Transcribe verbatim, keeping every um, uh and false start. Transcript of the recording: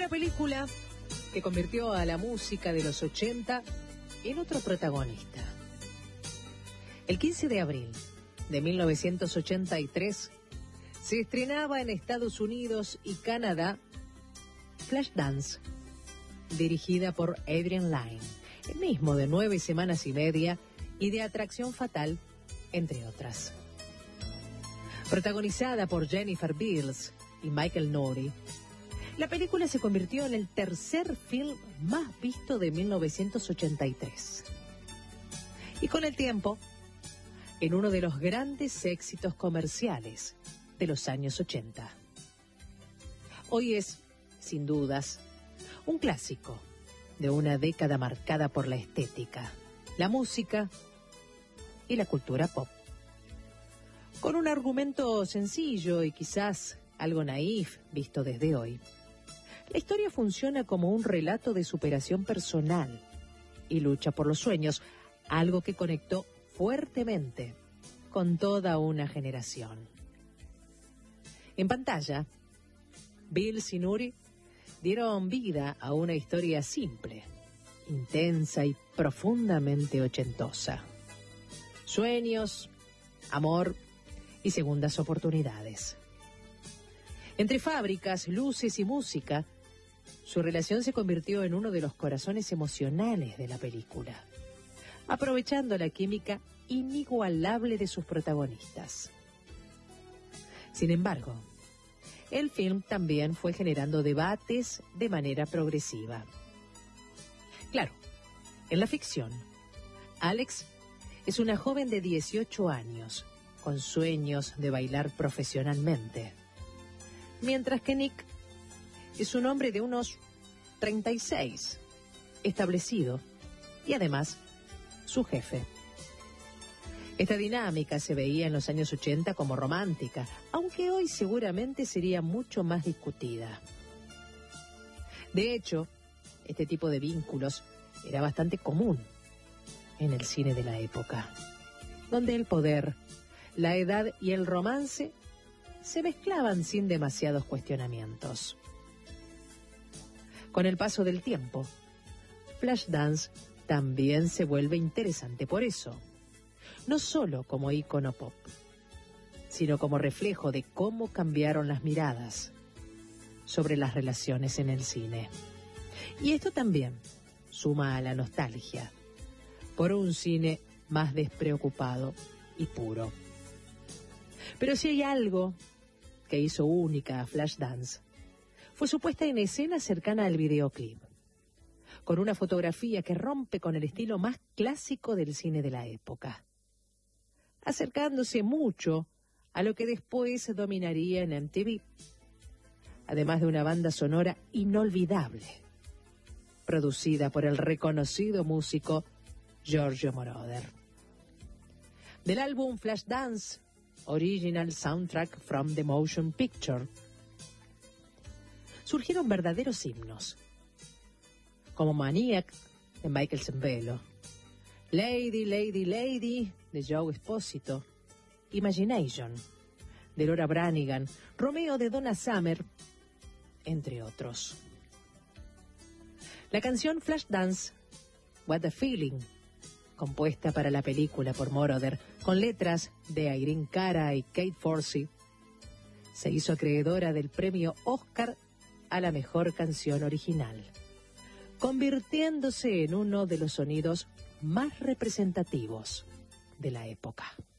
Una película que convirtió a la música de los ochenta en otro protagonista. El quince de abril de mil novecientos ochenta y tres se estrenaba en Estados Unidos y Canadá Flashdance, dirigida por Adrian Lyne, el mismo de nueve semanas y media y de atracción fatal, entre otras. Protagonizada por Jennifer Beals y Michael Nouri, la película se convirtió en el tercer film más visto de mil novecientos ochenta y tres. Y con el tiempo, en uno de los grandes éxitos comerciales de los años ochenta. Hoy es, sin dudas, un clásico de una década marcada por la estética, la música y la cultura pop. Con un argumento sencillo y quizás algo naif visto desde hoy, la historia funciona como un relato de superación personal y lucha por los sueños, algo que conectó fuertemente con toda una generación. En pantalla, Beals y Nouri dieron vida a una historia simple, intensa y profundamente ochentosa. Sueños, amor y segundas oportunidades. Entre fábricas, luces y música, su relación se convirtió en uno de los corazones emocionales de la película, aprovechando la química inigualable de sus protagonistas. Sin embargo, el film también fue generando debates de manera progresiva. Claro, en la ficción, Alex es una joven de dieciocho años, con sueños de bailar profesionalmente, mientras que Nick es un hombre de unos treinta y seis, establecido y además su jefe. Esta dinámica se veía en los años ochenta como romántica, aunque hoy seguramente sería mucho más discutida. De hecho, este tipo de vínculos era bastante común en el cine de la época, donde el poder, la edad y el romance se mezclaban sin demasiados cuestionamientos. Con el paso del tiempo, Flashdance también se vuelve interesante por eso, no solo como ícono pop, sino como reflejo de cómo cambiaron las miradas sobre las relaciones en el cine. Y esto también suma a la nostalgia por un cine más despreocupado y puro. Pero si hay algo que hizo única a Flashdance, fue su puesta en escena cercana al videoclip, con una fotografía que rompe con el estilo más clásico del cine de la época, acercándose mucho a lo que después dominaría en M T V, además de una banda sonora inolvidable, producida por el reconocido músico Giorgio Moroder. Del álbum Flashdance, Original Soundtrack from the Motion Picture, surgieron verdaderos himnos, como Maniac de Michael Sembello, Lady, Lady, Lady de Joe Esposito, Imagination de Laura Branigan, Romeo de Donna Summer, entre otros. La canción Flashdance, What a Feeling, compuesta para la película por Moroder, con letras de Irene Cara y Kate Forsey, se hizo acreedora del premio Oscar a la mejor canción original, convirtiéndose en uno de los sonidos más representativos de la época.